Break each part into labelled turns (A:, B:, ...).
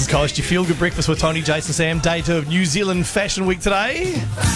A: From Coast, your feel-good breakfast with Tony, Jason, Sam. Day 2 of New Zealand Fashion Week today.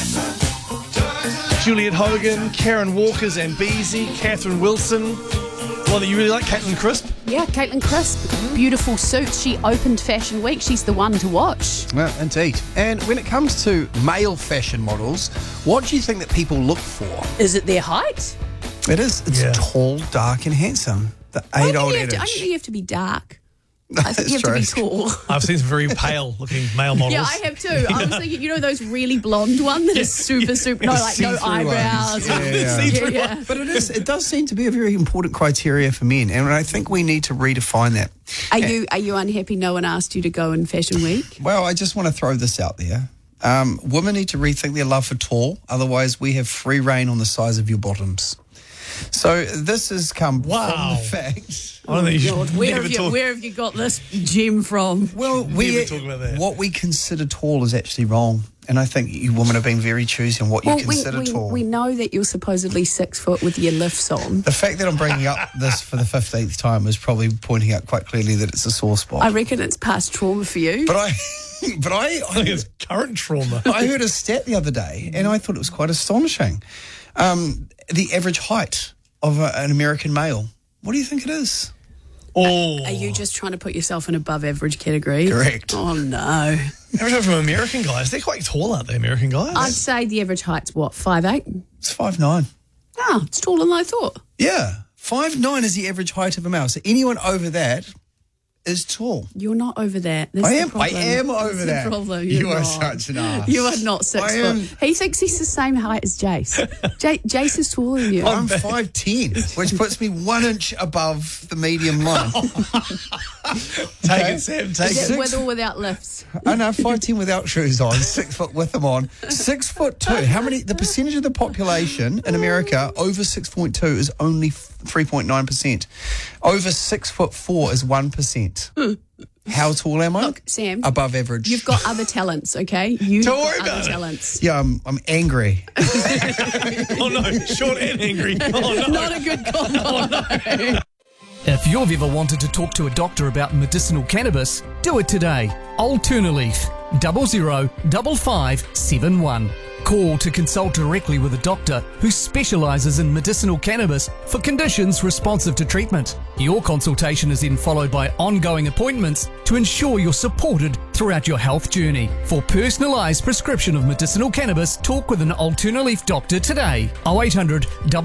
A: Juliet Hogan, Karen Walker, Zambezi, Catherine Wilson. One that you really like, Caitlin Crisp.
B: Yeah, Caitlin Crisp. Beautiful suit. She opened Fashion Week. She's the one to watch.
C: Well, indeed. And when it comes to male fashion models, what do you think that people look for?
B: Is it their height?
C: It is. It's
A: Yeah.
C: tall, dark and handsome. The age-old
B: I
C: adage.
B: don't think you have to be dark. I think you have
C: That's
B: to be tall.
A: I've seen some very pale-looking male models.
B: Yeah, I have too. I was thinking, those really blonde ones that are super, no
C: See-through
B: eyebrows.
C: ones.
A: See-through
B: Yeah.
C: But it does seem to be a very important criteria for men, and I think we need to redefine that.
B: Are you unhappy no one asked you to go in Fashion Week?
C: Well, I just want to throw this out there. Women need to rethink their love for tall, otherwise we have free reign on the size of your bottoms. So this has come from the fact.
A: I don't think you
B: God,
A: should
B: where
A: never
B: have you
A: talk.
B: where have you got this gem from?
C: Well,
A: Never talk about that.
C: what we consider tall is actually wrong. And I think you women have been very choosy on what you consider tall.
B: we know that you're supposedly 6 foot with your lifts on.
C: The fact that I'm bringing up this for the 15th time is probably pointing out quite clearly that it's a sore spot.
B: I reckon it's past trauma for you.
C: But I
A: I think it's current trauma.
C: I heard a stat the other day, and I thought it was quite astonishing. The average height of an American male. What do you think it is?
A: Oh,
B: Are you just trying to put yourself in above average category?
C: Correct.
B: Oh no.
A: average height from American guys. They're quite tall, aren't they, American guys?
B: I'd say the average height's what, 5'8"?
C: It's 5'9".
B: Oh, it's taller than I thought.
C: Yeah, 5'9" is the average height of a male. So anyone over that is tall.
B: You're not over that. That's
C: I
B: the
C: am
B: problem.
C: over
B: That's
C: that.
B: The problem.
C: You
B: You're
C: are
B: not.
C: such an ass.
B: You are not 6
C: I
B: foot.
C: am.
B: He thinks he's the same height as Jace. Jace is taller than you.
C: I'm 5'10", which puts me 1 inch above the medium line.
A: Take it, Sam. Take
B: Is
A: it.
B: it with or without lifts?
C: I know, 5'10" without shoes on, 6 foot with them on. 6'2". How many? The percentage of the population in America over 6.2 is only 3.9%. Over 6'4" is 1%. How tall am I?
B: Look, Sam.
C: Above average.
B: You've got other talents, okay? You've
C: Don't worry
B: got
C: about
B: other
C: it.
B: talents.
C: Yeah, I'm angry.
A: Oh no, short and angry. Oh no.
B: Not a good combo.
D: If you've ever wanted to talk to a doctor about medicinal cannabis, do it today. Alternaleaf 005571. Call to consult directly with a doctor who specialises in medicinal cannabis for conditions responsive to treatment. Your consultation is then followed by ongoing appointments to ensure you're supported throughout your health journey. For personalised prescription of medicinal cannabis, talk with an Alternaleaf doctor today. 0800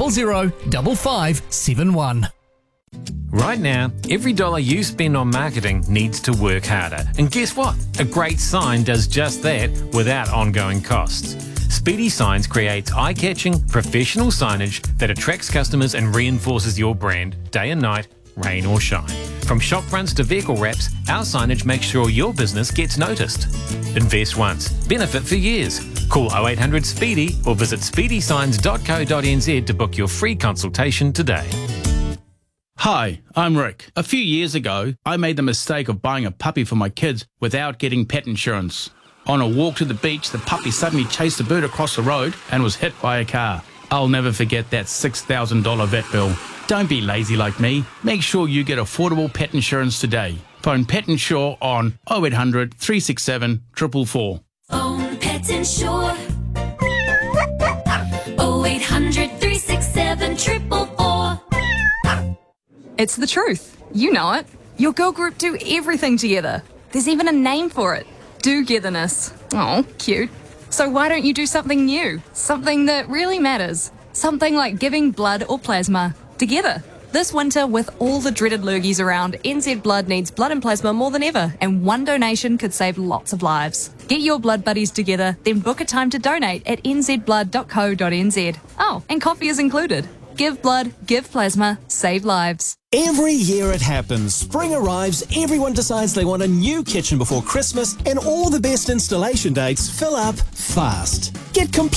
D: 005571.
E: Right now, every dollar you spend on marketing needs to work harder. And guess what? A great sign does just that without ongoing costs. Speedy Signs creates eye-catching, professional signage that attracts customers and reinforces your brand day and night, rain or shine. From shop fronts to vehicle wraps, our signage makes sure your business gets noticed. Invest once, benefit for years. Call 0800 SPEEDY or visit speedysigns.co.nz to book your free consultation today.
F: Hi, I'm Rick. A few years ago, I made the mistake of buying a puppy for my kids without getting pet insurance. On a walk to the beach, the puppy suddenly chased a bird across the road and was hit by a car. I'll never forget that $6,000 vet bill. Don't be lazy like me. Make sure you get affordable pet insurance today. Phone Pet Insure on 0800 367 444.
G: Phone Pet Insure 0800 367 444.
H: It's the truth. You know it. Your girl group do everything together. There's even a name for it. Do-getherness. Oh, cute. So why don't you do something new? Something that really matters. Something like giving blood or plasma together.
I: This winter, with all the dreaded lurgies around, NZ Blood needs blood and plasma more than ever, and one donation could save lots of lives. Get your blood buddies together, then book a time to donate at nzblood.co.nz. Oh, and coffee is included. Give blood, give plasma, save lives.
J: Every year it happens. Spring arrives, everyone decides they want a new kitchen before Christmas, and all the best installation dates fill up fast. Get